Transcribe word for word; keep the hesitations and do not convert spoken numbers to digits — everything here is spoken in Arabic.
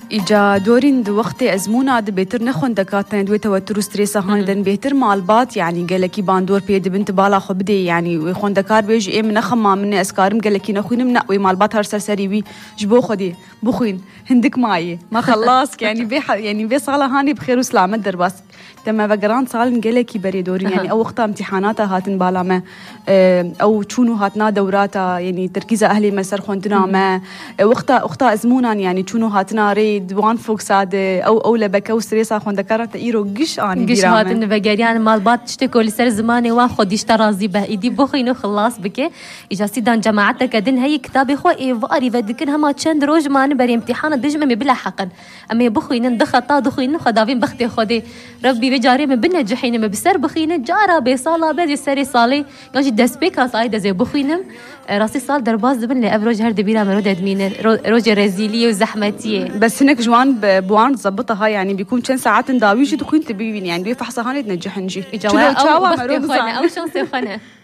إجا دورين دو وقت أزمونا د بيتر نخون دكاتن دوي توتر ستريس هان دن بيتر مالبات يعني قالكي باندور بيد بنت بالا خبدي يعني ويخون دكار بيج إيه من خما من أسكارم قالكي نخوين من وي مالبات هر سرسري وي جبو خدي بخوين هندك معي ما خلاص يعني بيح يعني بيصالة هاني بخير وسلامة درباس تما بقران صال قالكي بري دورين يعني أو وقتها امتحاناتها هاتن بالا ما أو تشونو هاتنا دوراتا يعني تركيز أهلي مسر خوندنا ما وقتها وقتها أزمونا يعني تشونو هاتنا ري دوان فوق ساده او او لبكه وستريسا خونده كارت ايرو قش اني قش هاتن بقريان مالبات تشتكوا لسر زماني واخد يشترازي به ايدي بخينو خلاص بك اجاسي دان جماعتك دن هي كتابي خو اي فاري ودكن هما تشند روج ما بري امتحان دجمه بلا حقا اما بخين دخطا دخين خدافين بختي خدي ربي بجاري من بنجحين ما بسر بخين جارا بصاله بدي سري صالي يجي دسبيكا صايده زي بخينم راسي صال درباز دبن لي افروج هر دبيرا مرود ادمين روج رزيليه وزحمتيه بس هناك جوان بوان تظبطها يعني بيكون كان ساعات نداوي جي دخين تبين يعني بيفحصها هاني تنجح نجي جوا او او شانسي خنا